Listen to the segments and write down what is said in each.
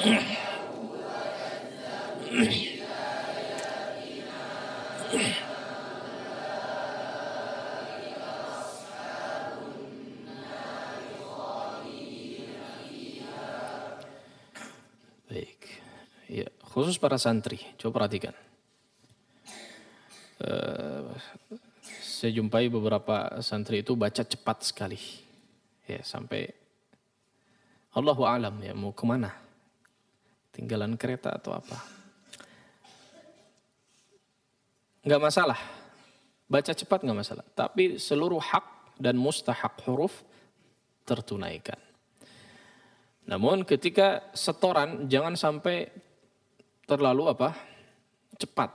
Baik. Ya, khusus para santri, coba perhatikan. Saya jumpai beberapa santri itu baca cepat sekali. Ya, sampai Allahu a'lam ya, mau kemana? Tinggalan kereta atau apa? Nggak masalah. Baca cepat nggak masalah. Tapi seluruh hak dan mustahak huruf tertunaikan. Namun ketika setoran jangan sampai terlalu cepat.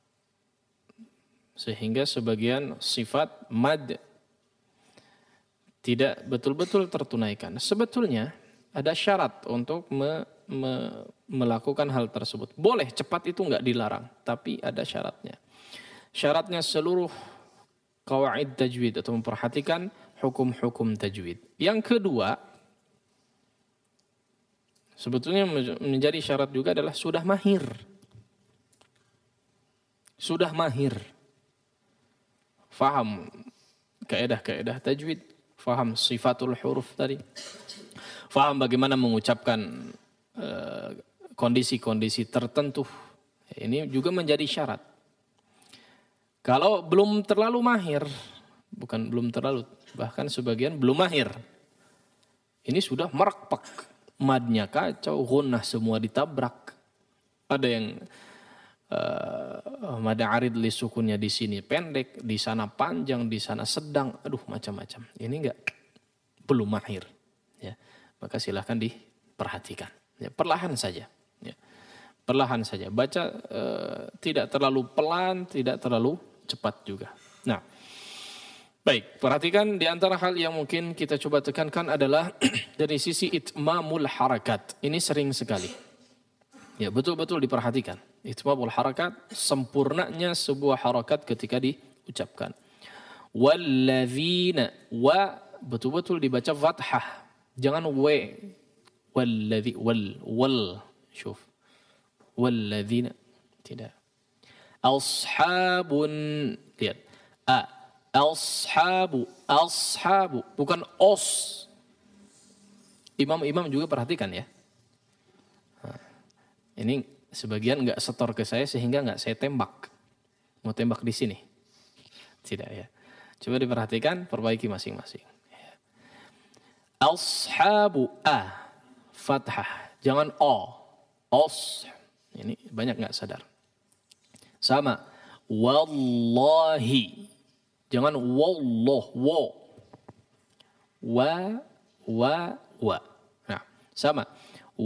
Sehingga sebagian sifat mad tidak betul-betul tertunaikan. Sebetulnya ada syarat untuk melakukan hal tersebut. Boleh cepat itu nggak dilarang, tapi ada syaratnya. Syaratnya seluruh qawaid tajwid atau memperhatikan hukum-hukum tajwid. Yang kedua, sebetulnya menjadi syarat juga adalah sudah mahir. Sudah mahir. Faham kaedah-kaedah tajwid. Faham sifatul huruf tadi. Faham bagaimana mengucapkan kondisi-kondisi tertentu. Ini juga menjadi syarat. Kalau belum terlalu mahir, bukan belum terlalu, bahkan sebagian belum mahir. Ini sudah merekpak. Madnya kacau, gunnah semua ditabrak. Ada yang mad arid li sukunnya di sini pendek, di sana panjang, di sana sedang, aduh macam-macam. Ini belum mahir. Ya, maka silahkan diperhatikan. Ya, perlahan saja. Ya, perlahan saja. Baca tidak terlalu pelan, tidak terlalu cepat juga. Nah, baik, perhatikan di antara hal yang mungkin kita coba tekankan adalah dari sisi itmamul harakat. Ini sering sekali. Ya, betul-betul diperhatikan. Itmamul harakat, sempurnanya sebuah harakat ketika diucapkan. Walladzina, wa betul-betul dibaca fathah. Jangan we. Walladzi, wal. Syuf. Walladzina. Tidak. Ashabun, lihat. Ashabu, bukan os. Imam-imam juga perhatikan ya. Ini sebagian nggak setor ke saya sehingga nggak saya tembak. Mau tembak di sini. Tidak ya. Coba diperhatikan, perbaiki masing-masing. Ashabu, fathah. Jangan o. Os. Ini banyak nggak sadar. Sama. Wallahi. Jangan wallah. Wa. Nah, sama.